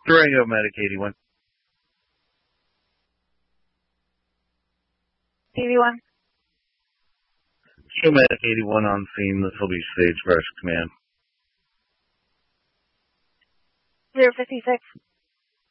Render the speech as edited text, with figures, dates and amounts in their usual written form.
Durango Medic 81. 81. Show Medic 81 on scene. This will be Sage Rush Command. 056.